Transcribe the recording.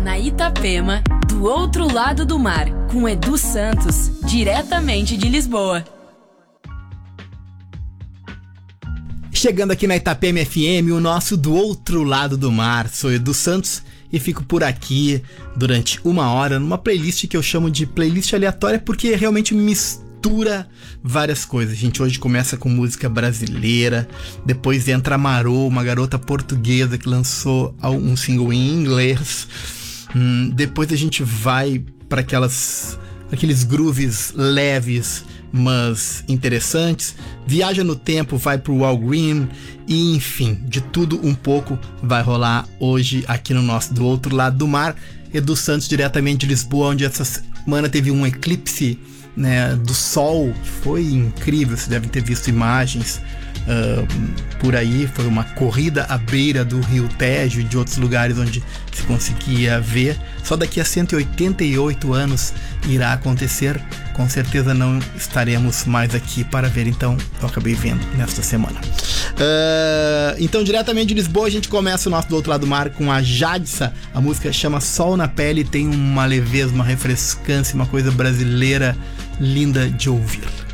Na Itapema, do outro lado do mar, com Edu Santos, diretamente de Lisboa. Chegando aqui na Itapema FM, o nosso Do Outro Lado do Mar. Sou Edu Santos e fico por aqui durante 1 hora numa playlist que eu chamo de playlist aleatória porque realmente mistura várias coisas. A gente hoje começa com música brasileira, depois entra a Marô, uma garota portuguesa que lançou um single em inglês. Depois a gente vai para aqueles grooves leves, mas interessantes. Viaja no tempo, vai pro All Green. E enfim, de tudo um pouco vai rolar hoje aqui no nosso Do Outro Lado do Mar. Edu Santos, diretamente de Lisboa, onde essa semana teve um eclipse, né, do sol. Foi incrível, vocês devem ter visto imagens por aí. Foi uma corrida à beira do Rio Tejo e de outros lugares onde se conseguia ver. Só daqui a 188 anos irá acontecer. Com certeza não estaremos mais aqui para ver, então eu acabei vendo nesta semana. Então, diretamente de Lisboa, a gente começa o nosso Do Outro Lado do Mar com a Jadsa. A música chama Sol na Pele, tem uma leveza, uma refrescância, uma coisa brasileira linda de ouvir.